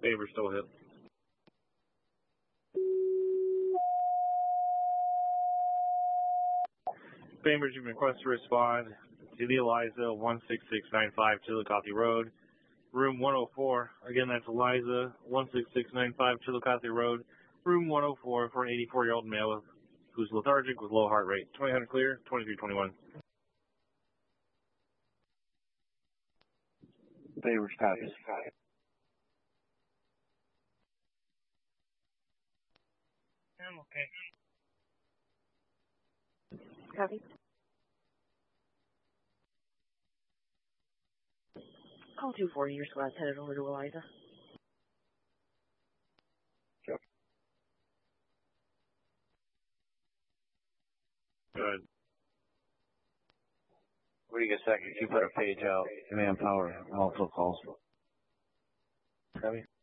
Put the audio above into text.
Favor still hit. Favors, you've been requested to respond to the Eliza 16695 Chillicothe Road, room 104. Again, that's Eliza 16695 Chillicothe Road, room 104 for an 84-year-old male who's lethargic with low heart rate. 2000 clear, 2321. Favors copy. I'm okay. Copy. Call 240, your squad's headed over to Eliza. Yep. Good. What do you get second? You put a page out. Manpower, also calls. Copy.